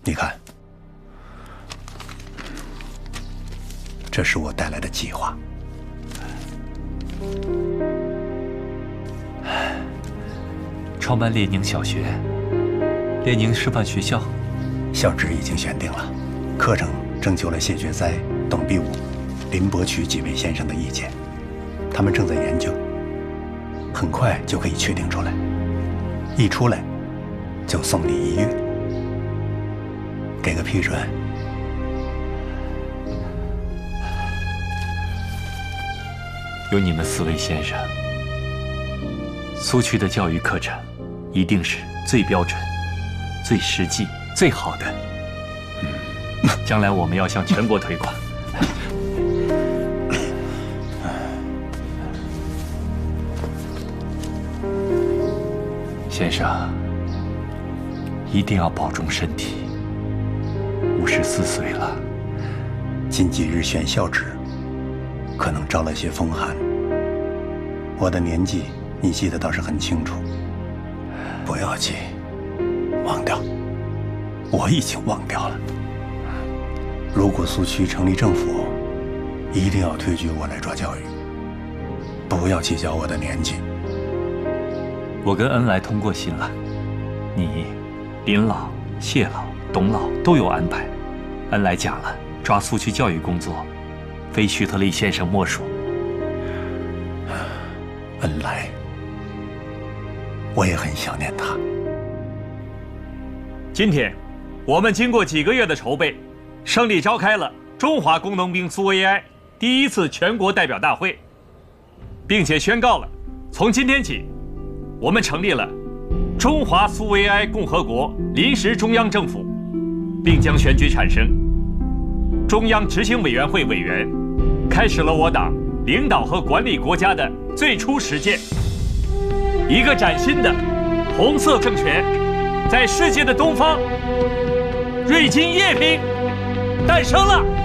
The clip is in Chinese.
你看，这是我带来的计划。 创办列宁小学、列宁师范学校， 校址已经选定了，课程征求了谢觉哉、董必武、林伯渠几位先生的意见，他们正在研究，很快就可以确定出来。一出来，就送你1月，给个批准。 有你们4位先生，苏区的教育课程一定是最标准、最实际、最好的。将来我们要向全国推广。先生，一定要保重身体。54岁了， 近几日选校址，可能招了些风寒。我的年纪你记得倒是很清楚，不要紧，忘掉，我已经忘掉了。如果苏区成立政府，一定要推举我来抓教育，不要计较我的年纪。 我跟恩来通过信了，你、林老、谢老、董老都有安排。恩来讲了，抓苏区教育工作，非徐特立先生莫属。 恩来，我也很想念他。 今天，我们经过几个月的筹备，胜利召开了中华工农兵苏维埃第1次全国代表大会，并且宣告了，从今天起，我们成立了中华苏维埃共和国临时中央政府，并将选举产生中央执行委员会委员，开始了我党领导和管理国家的最初实践。一个崭新的红色政权，在世界的东方，瑞金叶平诞生了。